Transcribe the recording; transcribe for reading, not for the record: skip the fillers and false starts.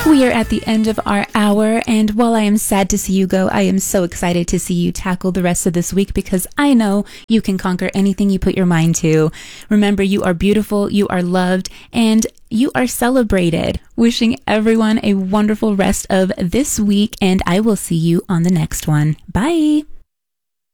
We are at the end of our hour, and while I am sad to see you go, I am so excited to see you tackle the rest of this week because I know you can conquer anything you put your mind to. Remember, you are beautiful, you are loved, and you are celebrated. Wishing everyone a wonderful rest of this week, and I will see you on the next one. Bye.